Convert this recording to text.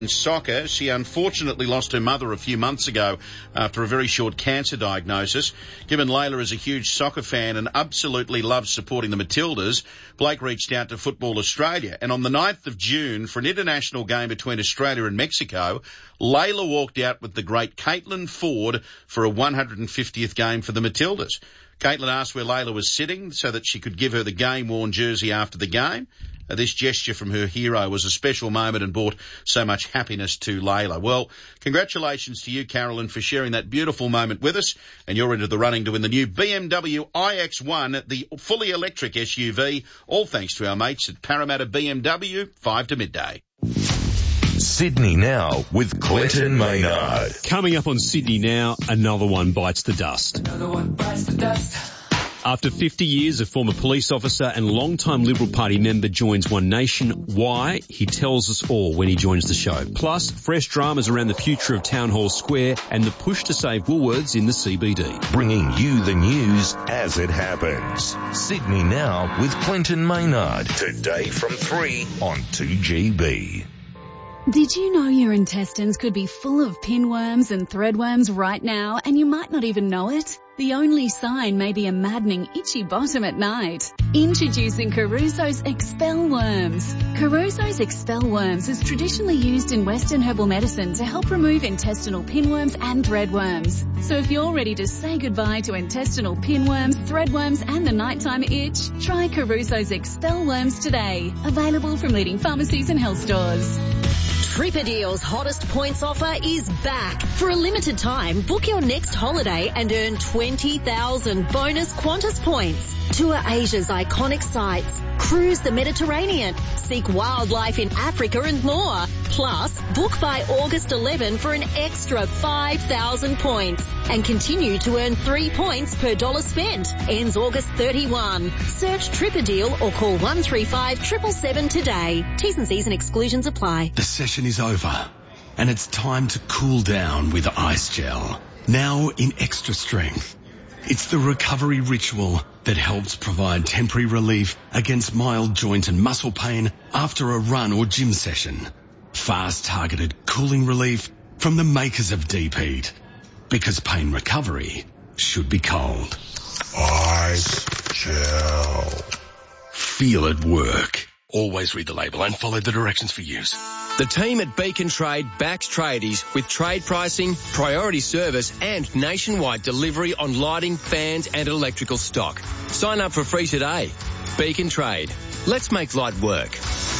In soccer, she unfortunately lost her mother a few months ago after a very short cancer diagnosis. Given Layla is a huge soccer fan and absolutely loves supporting the Matildas, Blake reached out to Football Australia. And on the 9th of June, for an international game between Australia and Mexico, Layla walked out with the great Caitlin Ford for a 150th game for the Matildas. Caitlin asked where Layla was sitting so that she could give her the game-worn jersey after the game. This gesture from her hero was a special moment and brought so much happiness to Layla. Well, congratulations to you, Carolyn, for sharing that beautiful moment with us. And you're into the running to win the new BMW iX1, the fully electric SUV, all thanks to our mates at Parramatta BMW, 5 to midday. Sydney Now with Clinton Maynard. Coming up on Sydney Now, another one bites the dust. Another one bites the dust. After 50 years, a former police officer and long-time Liberal Party member joins One Nation. Why? He tells us all when he joins the show. Plus, fresh dramas around the future of Town Hall Square and the push to save Woolworths in the CBD. Bringing you the news as it happens. Sydney Now with Clinton Maynard. Today from 3 on 2GB. Did you know your intestines could be full of pinworms and threadworms right now and you might not even know it? The only sign may be a maddening itchy bottom at night. Introducing Caruso's Expel Worms. Caruso's Expel Worms is traditionally used in Western herbal medicine to help remove intestinal pinworms and threadworms. So if you're ready to say goodbye to intestinal pinworms, threadworms and the nighttime itch, try Caruso's Expel Worms today. Available from leading pharmacies and health stores. Tripadeal's hottest points offer is back. For a limited time, book your next holiday and earn 20,000 bonus Qantas points. Tour Asia's iconic sites, cruise the Mediterranean, seek wildlife in Africa and more. Plus, book by August 11 for an extra 5,000 points and continue to earn 3 points per dollar spent. Ends August 31. Search Tripadeal or call 135 777 today. T's and C's and exclusions apply. The session is over and it's time to cool down with Ice Gel. Now in extra strength. It's the recovery ritual that helps provide temporary relief against mild joint and muscle pain after a run or gym session. Fast targeted cooling relief from the makers of Deep Heat. Because pain recovery should be cold. Ice Gel. Feel it work. Always read the label and follow the directions for use. The team at Beacon Trade backs tradies with trade pricing, priority service and nationwide delivery on lighting, fans and electrical stock. Sign up for free today. Beacon Trade. Let's make light work.